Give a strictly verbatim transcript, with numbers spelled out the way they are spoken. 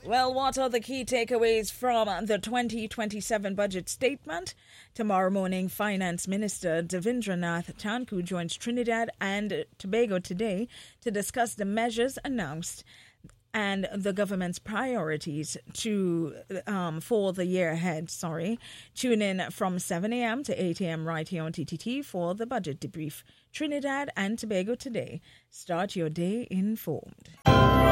Well, what are the key takeaways from the twenty twenty-seven budget statement? Tomorrow morning, Finance Minister Devendranath Tanku joins Trinidad and Tobago today to discuss the measures announced and the government's priorities to um, for the year ahead. Sorry. Tune in from seven a.m. to eight a.m. right here on T T T for the budget debrief. Trinidad and Tobago today. Start your day informed.